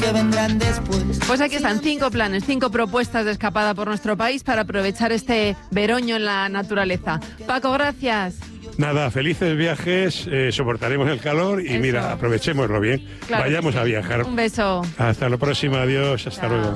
que vendrán después. Pues aquí están 5 planes, 5 propuestas de escapada por nuestro país para aprovechar este veroño en la naturaleza. Paco, gracias. Nada, felices viajes, soportaremos el calor y Eso. mira, aprovechémoslo bien. Claro Vayamos que sí. a viajar. Un beso. Hasta la próxima, adiós, hasta Chao. luego.